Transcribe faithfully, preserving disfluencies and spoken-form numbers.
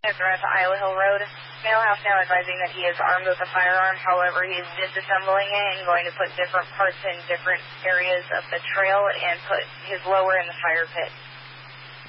Yes, we're at the Iowa Hill Road. Male house now advising that he is armed with a firearm. However, he is disassembling it and going to put different parts in different areas of the trail and put his lower in the fire pit.